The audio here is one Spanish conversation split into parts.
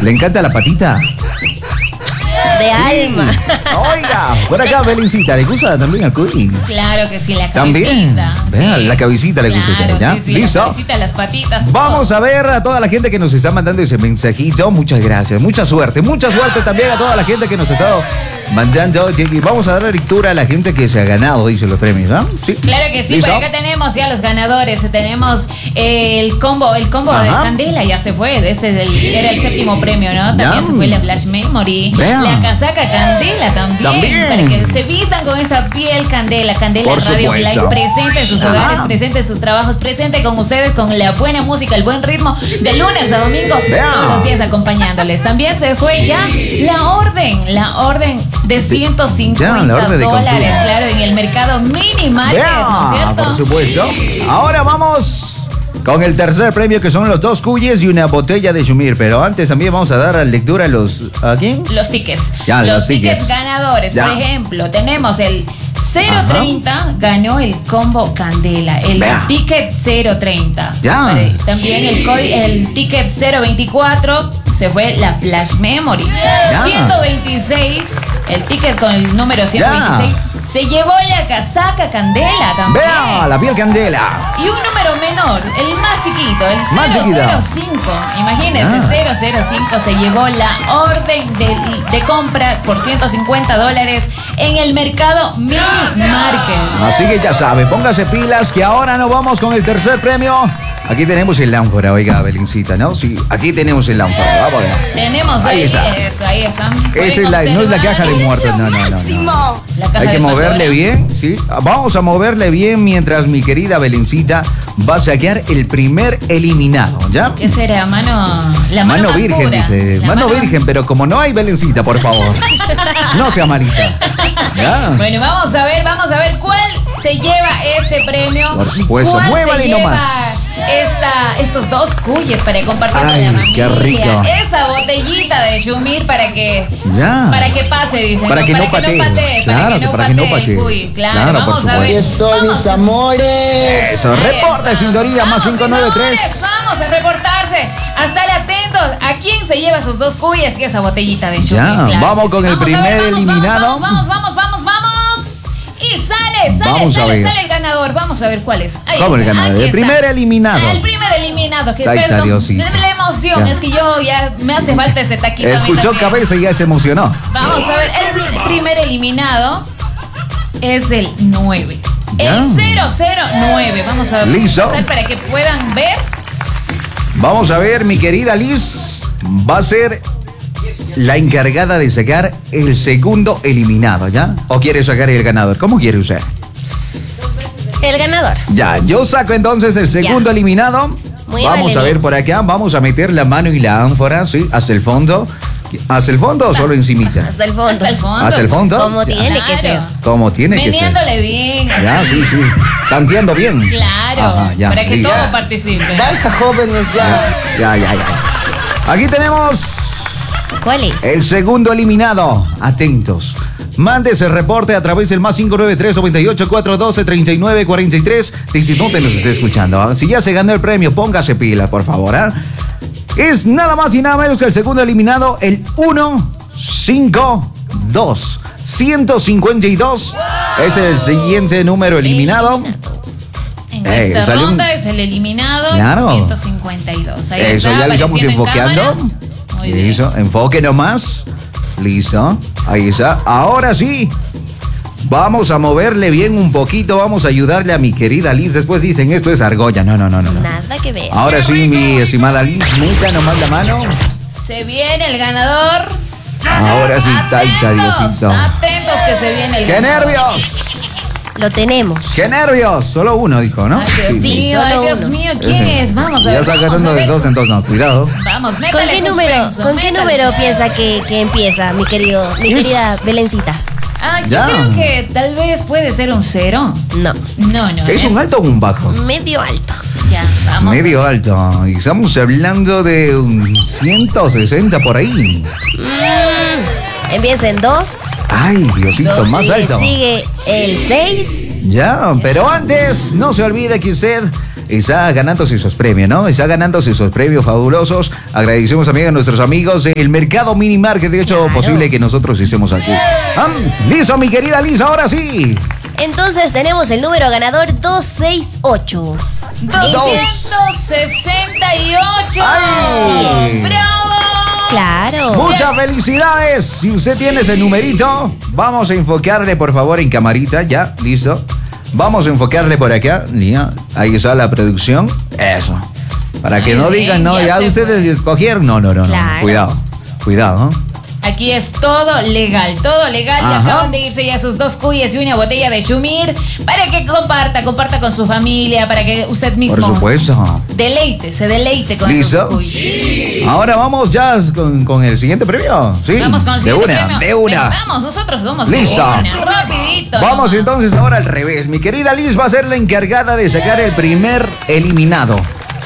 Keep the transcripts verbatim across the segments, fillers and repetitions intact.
¿Le encanta la patita? De alma. Oiga, por acá, Belencita, ¿le gusta también al cuy? Claro que sí, la cabecita. También. Vean, sí. la cabecita le gusta Claro, usted, ¿ya? sí, sí, ¿Listo? La cabecita, las patitas. Vamos todo. a ver a toda la gente que nos está mandando ese mensajito. Muchas gracias, mucha suerte, mucha suerte también a toda la gente que nos ha estado mandando. Y vamos a dar la lectura a la gente que se ha ganado, dice los premios, ¿no? Sí. Claro que sí, ¿Listo? por acá tenemos ya los ganadores. Tenemos el combo, el combo Ajá. de Candela, ya se fue. Ese es el, era el séptimo premio, ¿no? También Ya. se fue la Flash Memory. Vea. La casaca Candela también, También. Para que se vistan con esa piel Candela. Candela Por Radio supuesto. Live presente en sus Ajá. hogares, presente en sus trabajos, presente con ustedes, con la buena música, el buen ritmo, de lunes a domingo, Vea. todos los días acompañándoles. También se fue ya la orden, la orden de ciento cincuenta Ya, la orden de dólares, consumo. claro, en el mercado Mini Market, ¿no es Vea, cierto? por supuesto. Ahora vamos con el tercer premio, que son los dos cuyes y una botella de Shumir. Pero antes también vamos a dar a lectura a los... ¿A quién? Los tickets. Ya, los, los tickets. tickets. ganadores. Ya. Por ejemplo, tenemos el cero treinta, ganó el combo Candela. El Vea. ticket cero treinta. Ya. Vale, también el, co- el ticket cero veinticuatro se fue la Flash Memory. Ya. ciento veintiséis, el ticket con el número ciento veintiséis, se llevó la casaca Candela también. Vea, la piel Candela. Y un número menor, el más chiquito, el Más cero chiquito. cero cinco. Imagínense, Ah. cero cero cinco se llevó la orden de, de compra por ciento cincuenta dólares en el mercado Mini Market. Así que ya sabe, póngase pilas que ahora nos vamos con el tercer premio. Aquí tenemos el lámpara, oiga, Belencita, ¿no? Sí, aquí tenemos el lámpara, vamos. Tenemos Ahí ahí, está. eso, ahí están. Esa es la, no es la caja de muertos, no, no, no, no. La caja Hay que de moverle Pandora. bien, ¿sí? Vamos a moverle bien mientras mi querida Belencita va a saquear el primer eliminado, ¿ya? ¿Qué será? Mano, la mano, Mano más virgen, pura. dice. La Mano virgen, pero como no hay Belencita, por favor. No sea malita. ¿Ya? Bueno, vamos a ver, vamos a ver cuál se lleva este premio. Por supuesto, ¿Cuál muévale se lleva nomás. Esta, estos dos cuyes para compartir Ay, con la familia? qué rico. Esa botellita de Shumir para que Ya. para que pase, dicen. Para que no patee. patee, Claro, para que no para que no patee el patee. cuy. Claro, Claro, por vamos a ver. supuesto. Estoy, Vamos. mis amores. Eso, Ahí reporta está. sintonía más Vamos, cinco mis nueve amores, tres. Vamos a reportarse, a estar atentos a quién se lleva esos dos cuyes y esa botellita de Shumir. Ya, claro vamos que con sí. el Vamos a ver, primer vamos, eliminado. Vamos, vamos, vamos, vamos, vamos. Y sale, sale, Vamos a sale, ver. sale el ganador. Vamos a ver cuál es. Ahí ¿Cómo el está, ganador? aquí El está. primer eliminado. Ah, el primer eliminado. Que Ahí está, perdón, Diosito. la emoción. Ya. Es que yo ya me hace falta ese taquito. a mí Escuchó también. cabeza y ya se emocionó. Vamos a ver, el primer eliminado es el nueve. Ya. El cero cero nueve. Vamos a Listo. pasar para que puedan ver. Vamos a ver, mi querida Liz va a ser la encargada de sacar el segundo eliminado, ¿ya? ¿O quiere sacar el ganador? ¿Cómo quiere usted? El ganador. Ya, yo saco entonces el segundo Ya. eliminado. Muy Vamos a vale, ver bien. por acá, vamos a meter la mano y la ánfora, ¿sí? Hasta el fondo. ¿Hasta el fondo o solo encimita? Hasta el fondo. Hasta el fondo. ¿Hasta el fondo? Como Ya. tiene que ser. Como tiene que ser. Meneándole bien. Ya, sí, sí. Tanteando bien. Claro. Ajá, ya, para que listo. todos participen. Basta, jóvenes, ya. Ya, ya, ya. Aquí tenemos ¿Cuál es? el segundo eliminado. Atentos. Mande ese reporte a través del más cinco nueve tres, nueve ocho cuatro, uno dos, tres nueve cuatro tres. Desde donde nos esté escuchando. ¿Ah? Si ya se ganó el premio, póngase pila, por favor. ¿Ah? Es nada más y nada menos que el segundo eliminado, el uno cinco dos. ciento cincuenta y dos es el siguiente número eliminado. En Eh, esta salió un- ronda es el eliminado. Claro. ciento cincuenta y dos. Ahí Eso, está, ya le estamos apareciendo en enfoqueando. cámara. Muy bien. Listo, enfoque nomás. Listo, ahí está. Ahora sí, vamos a moverle bien un poquito. Vamos a ayudarle a mi querida Liz. Después dicen, esto es argolla. No, no, no, no. no. Nada que ver. Ahora sí, mi estimada Liz, meta nomás la mano. Se viene el ganador. Ahora sí, taita, Atentos, Diosito. atentos que se viene el ¡Qué ganador. nervios! Lo tenemos. ¡Qué nervios! Solo uno dijo, ¿no? Ay, Dios Sí, mío, solo ay, Dios uno. mío, ¿quién es? Vamos a ver. Ya está vamos a ganando de ver. dos en dos, no, cuidado. Vamos, ¿Con métale qué número, suspenso, ¿con qué métale número suspenso. piensa que, que empieza, mi querido, mi Es- querida Belencita? Ah, yo Ya. creo que tal vez puede ser un cero. No, No, no. ¿Es eh. un alto o un bajo? medio alto. Ya, vamos. Medio alto. Y estamos hablando de un ciento sesenta por ahí. Mm, empieza en dos. Ay, Diosito, Dos, más Sigue, alto. sigue el seis. Ya, pero antes, no se olvide que usted está ganándose esos premios, ¿no? Está ganándose esos premios fabulosos. Agradecemos también a nuestros amigos del Mercado Mini Market, de hecho, Claro. posible que nosotros hicimos aquí. Ah, listo, mi querida Liz, ahora sí. Entonces tenemos el número ganador doscientos sesenta y ocho. doscientos sesenta y ocho. ¡Ay! ¡Bravo! Claro. Muchas felicidades. Si usted tiene ese numerito, vamos a enfocarle, por favor, en camarita. Ya, listo. Vamos a enfocarle por acá. Ya, ahí está la producción. Eso. Para que Muy no bien, digan, no, ya ya se ustedes fue. escogieron. No, no, no, no. Claro. Cuidado. Cuidado, ¿no? Aquí es todo legal, todo legal. Y Ajá. acaban de irse ya sus dos cuyes y una botella de Shumir para que comparta, comparta con su familia, para que usted mismo Por supuesto. deleite, se deleite con ¿Listo? esos cuyes. Ahora vamos ya con, con el siguiente premio. Sí. Vamos con el de siguiente una, premio. de una. Vamos, nosotros somos Listo. de una, rapidito. Vamos nomás. entonces ahora al revés. Mi querida Liz va a ser la encargada de sacar el primer eliminado.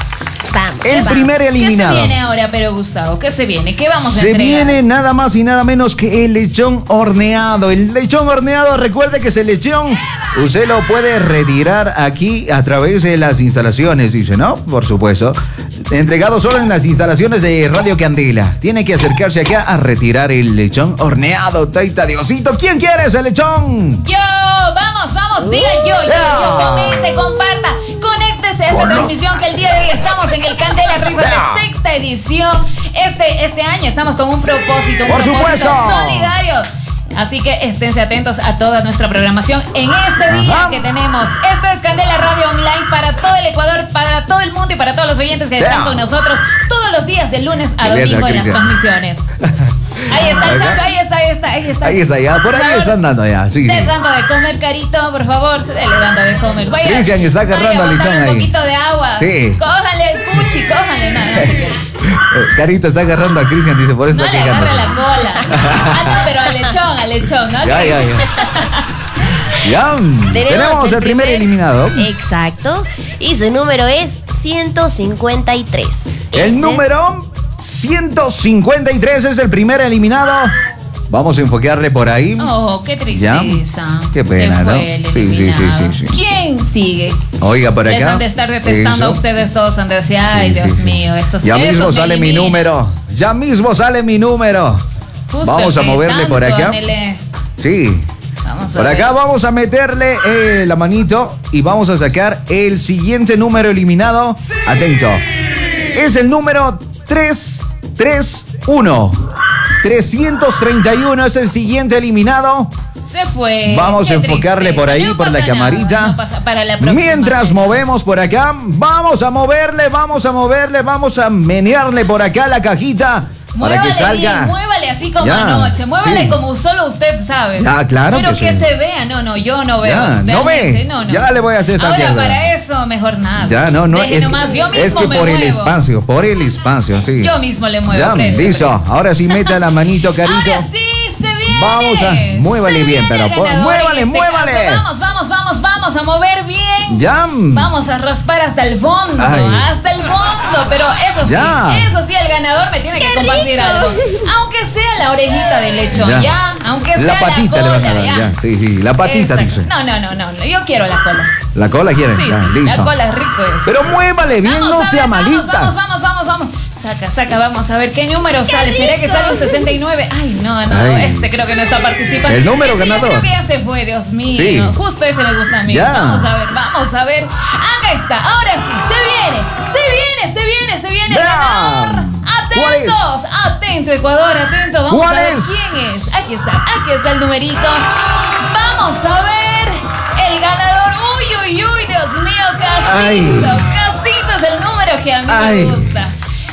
Vamos. El vamos. primer eliminado. ¿Qué se viene ahora, pero Gustavo? ¿Qué se viene? ¿Qué vamos a Se entregar? viene nada más y nada menos que el lechón horneado. El lechón horneado, recuerde que ese lechón usted lo puede retirar aquí a través de las instalaciones, dice, ¿no? Por supuesto. Entregado solo en las instalaciones de Radio Candela. Tiene que acercarse acá a retirar el lechón horneado. Taita Diosito, ¿quién quiere ese lechón? Yo, vamos, vamos, diga yo, yo, Yeah. yo, comente, comparta, conéctese a esta Bueno. transmisión que el día de hoy estamos en el Candela Rifa Yeah. de sexta edición. Este, este año estamos con un propósito, un Por propósito supuesto. solidario. Así que esténse atentos a toda nuestra programación en este día Ajá. que tenemos. Esto es Candela Radio Online para todo el Ecuador, para todo el mundo y para todos los oyentes que Yeah. están con nosotros todos los días de lunes a Gracias, domingo en las Cristian. transmisiones. Ahí está, el santo, ahí está, ahí está, ahí está. Ahí está, ya. Por ahí favor. están dando ya. Sí, Esté sí. dando de comer, carito, por favor. Dele dando de comer. Vaya, Cristian está agarrando vaya a al botarle lechón un ahí. poquito de agua. Sí. Cójale el puchi, cójale. No, no, sé Eh, Carito está agarrando a Cristian, dice, por eso no está le quejando. agarre la cola. Ah, no, pero al lechón, al lechón, ¿no? Ya, ya, ya. Ya, tenemos, el primer, eliminado. Exacto. Y su número es ciento cincuenta y tres. Ese El es- número ciento cincuenta y tres es el primer eliminado. Vamos a enfocarle por ahí. Oh, qué tristeza. Qué pena, Se ¿no? fue el Sí, sí, sí, eliminado. sí, sí. ¿Quién sigue? Oiga, por acá. Les han de estar detestando Eso. a ustedes todos. Han de decir, Sí, ay, sí, Dios sí. mío, estos Ya esos mismo me sale mi eliminan. número. Ya mismo sale mi número. Justo Vamos el a que moverle por tanto acá. anhelé. Sí. Vamos a Por ver. acá vamos a meterle eh, la manito y vamos a sacar el siguiente número eliminado. Atento. Es el número trescientos treinta y uno. trescientos treinta y uno es el siguiente eliminado. Se fue. Vamos a Qué enfocarle por ahí, tristeza. No por la pasa camarita. nada, no pasa- para la próxima. Mientras movemos por acá, vamos a moverle, vamos a moverle, vamos a menearle por acá la cajita para Muévale que salga. bien, muévale así como Ya, anoche, muévale sí. como solo usted sabe. Ya, claro Pero que que, sí. se vea, no, no, yo no veo. Ya, ¿no realmente, ve? No, no. Ya le voy a hacer Ahora tantearla. para eso, mejor nada. Ya, no, no, Deje es, nomás, yo es mismo que me por el muevo. espacio, por el espacio, sí. Yo mismo le muevo. Ya, preste, listo. preste. Ahora sí meta la manito, Carito. Ahora sí, se viene. Vamos a- muévale Se bien, viene pero el por- ganador muévale, en este muévale. caso. Vamos, vamos, vamos, vamos a mover bien. Ya. Vamos a raspar hasta el fondo, Ay. hasta el fondo. Pero eso sí, Ya. eso sí, el ganador me tiene que compartir algo. Aunque sea la orejita de lechón, Ya. ya. Aunque sea La patita la le cola, van a dar, ya. ya. Sí, sí, la patita, Exacto. dice. No, no, no, no, no, yo quiero la cola. La cola quiere. Sí, Ya, sí, listo. la cola es rico es. Pero muévale bien, Vamos no a sea ver, vamos, malita. Vamos, vamos, vamos, vamos. Saca, saca, vamos a ver qué número sale. ¿Será que sale un sesenta y nueve? Ay, no, no, Ay. este creo que no está participando. El número Ese yo ganador. creo que ya se fue, Dios mío. Sí. Justo ese me gusta a mí. Ya. Vamos a ver, vamos a ver. Acá está, ahora sí, se viene, se viene, se viene, se viene el Ya. ganador. ¿Cuál es? Atentos, atento Ecuador, atento. Vamos ¿Cuál a ver es? quién es. Aquí está, aquí está el numerito. Vamos a ver el ganador. Uy, uy, uy, Dios mío, Ay. Casito. Casito es el número que a mí Ay. me gusta.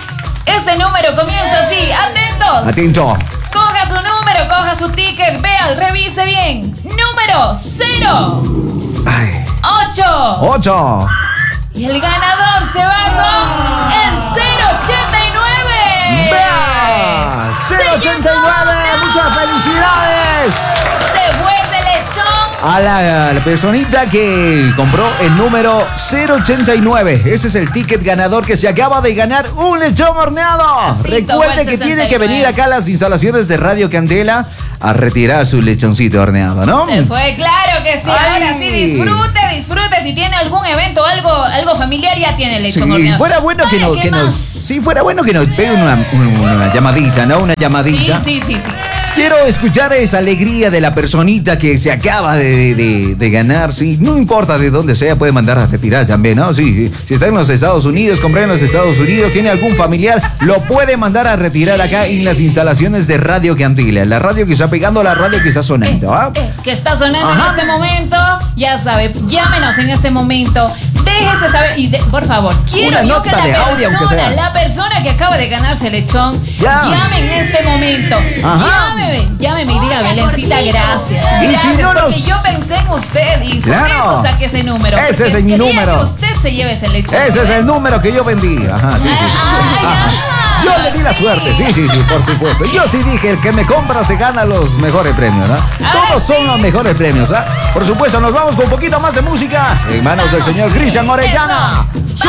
Este número comienza así, atentos. Atento. Coja su número, coja su ticket, vea, revise bien. Número cero Ay. ocho. Ocho. Y el ganador se va con el cero ochenta y nueve. ¡Vea! Se cero ochenta y nueve. llevó, no. Muchas felicidades. Se fue ese lechón a la, a la personita que compró el número cero ochenta y nueve. Ese es el ticket ganador que se acaba de ganar un lechón horneado. Sí, Recuerde que tiene que venir acá a las instalaciones de Radio Candela a retirar su lechoncito horneado, ¿no? Se fue, claro que sí. Ay. Ahora sí, disfrute, disfrute. Si tiene algún evento, algo, algo familiar, ya tiene lechón Sí, horneado. fuera bueno que, Vaya, nos, ¿qué que más? nos, sí, fuera bueno que nos pegue una, una, una llamadita, ¿no? Una Sí, llamadita. sí, sí, sí. Quiero escuchar esa alegría de la personita que se acaba de, de, de ganar, sí. No importa de dónde sea, puede mandar a retirar también, ¿no? Sí, si está en los Estados Unidos, compré en los Estados Unidos, tiene algún familiar, lo puede mandar a retirar acá en las instalaciones de Radio Cantila. La radio que está pegando, la radio que está sonando, ¿ah? Eh, que está sonando Ajá. en este momento, ya sabe, llámenos en este momento, déjese saber y de- por favor, quiero Una yo nota que la de audio, aunque persona, sea. la persona que acaba de ganarse el lechón, Ya. llame en este momento, Ajá. llámeme, llámeme y diga, Belencita, gracias, Y gracias, si no porque nos- yo pensé en usted y por Claro. eso saqué ese número. Ese porque es mi quería número. que usted se lleve ese lechón. Ese es el número que yo vendí. Ajá, sí, sí, sí. Ay, Ajá. ajá. Yo le di la Sí. suerte, sí, sí, sí, por supuesto. Yo sí dije, el que me compra se gana los mejores premios, ¿no? Todos sí. son los mejores premios, ¿ah? Por supuesto, nos vamos con un poquito más de música en manos del Vamos, señor sí, Cristian eso. Orellana.